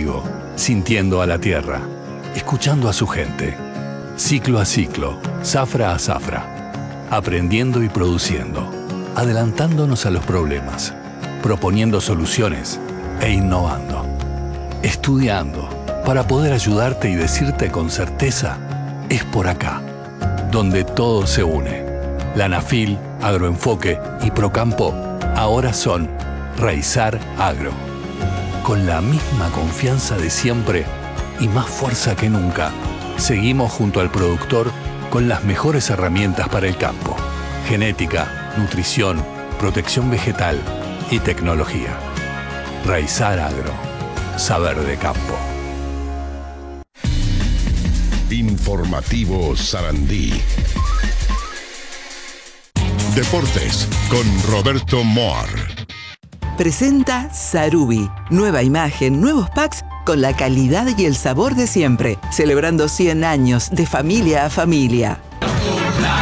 contigo, sintiendo a la tierra, escuchando a su gente. Ciclo a ciclo, zafra a zafra, aprendiendo y produciendo, adelantándonos a los problemas, proponiendo soluciones e innovando. Estudiando para poder ayudarte y decirte con certeza, es por acá, donde todo se une. La ANAFIL, Agroenfoque y Procampo ahora son Raizar Agro. Con la misma confianza de siempre y más fuerza que nunca, seguimos junto al productor con las mejores herramientas para el campo: genética, nutrición, protección vegetal y tecnología. Raizar Agro. Saber de campo. Informativo Sarandí. Deportes con Roberto Moar. Presenta Sarubi. Nueva imagen, nuevos packs con la calidad y el sabor de siempre. Celebrando 100 años de familia a familia.